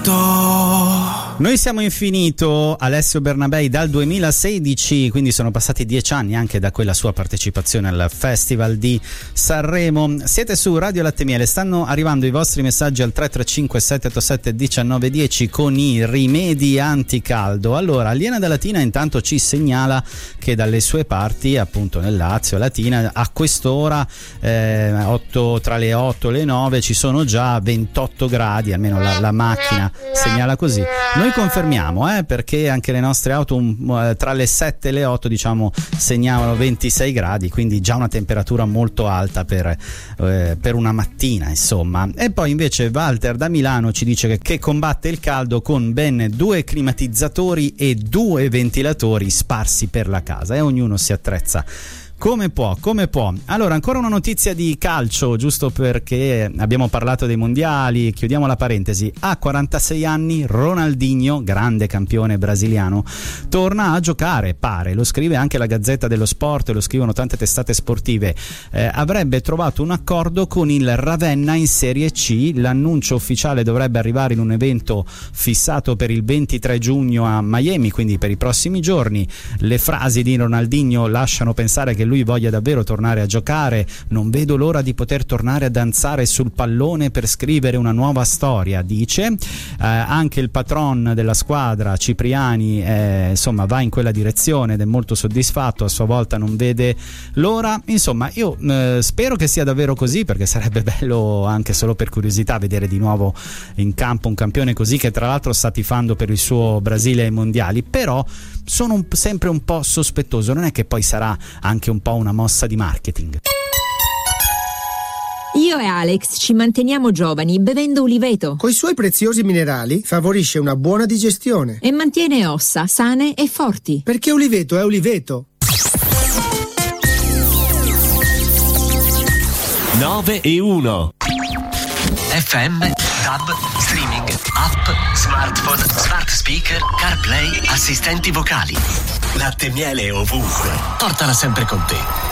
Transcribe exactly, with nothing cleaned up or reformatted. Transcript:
Infinito. Noi siamo Infinito, Alessio Bernabei dal duemilasedici, quindi sono passati dieci anni anche da quella sua partecipazione al Festival di Sanremo. Siete su Radio Latte Miele, stanno arrivando i vostri messaggi al tre tre cinque sette otto sette uno nove uno zero con i rimedi anticaldo. Allora, Liena da Latina intanto ci segnala che dalle sue parti, appunto nel Lazio, Latina, a quest'ora eh, otto, tra le otto e le nove ci sono già ventotto gradi, almeno la, la macchina segnala così. Noi confermiamo, eh, perché anche le nostre auto um, tra le sette e le otto diciamo segnalano ventisei gradi, quindi già una temperatura molto alta per, eh, per una mattina, insomma. E poi invece Walter da Milano ci dice che, che combatte il caldo con ben due climatizzatori e due ventilatori sparsi per la casa, e ognuno si attrezza come può, come può. Allora, ancora una notizia di calcio, giusto perché abbiamo parlato dei mondiali, chiudiamo la parentesi. A quarantasei anni Ronaldinho, grande campione brasiliano, torna a giocare, pare, lo scrive anche la Gazzetta dello Sport, lo scrivono tante testate sportive. Eh, avrebbe trovato un accordo con il Ravenna in Serie C, l'annuncio ufficiale dovrebbe arrivare in un evento fissato per il ventitré giugno a Miami, quindi per i prossimi giorni. Le frasi di Ronaldinho lasciano pensare che lui voglia davvero tornare a giocare. Non vedo l'ora di poter tornare a danzare sul pallone per scrivere una nuova storia, dice. Eh, anche il patron della squadra, Cipriani, eh, insomma va in quella direzione ed è molto soddisfatto, a sua volta non vede l'ora. Insomma, io eh, spero che sia davvero così, perché sarebbe bello, anche solo per curiosità, vedere di nuovo in campo un campione così, che tra l'altro sta tifando per il suo Brasile ai mondiali. Però sono un, sempre un po' sospettoso, non è che poi sarà anche un po' una mossa di marketing? Io e Alex ci manteniamo giovani bevendo uliveto. Coi suoi preziosi minerali favorisce una buona digestione e mantiene ossa sane e forti. Perché uliveto è uliveto. nove e uno F M, tab, streaming, app, smartphone, smart speaker, CarPlay, assistenti vocali. Latte Miele ovunque. Portala sempre con te.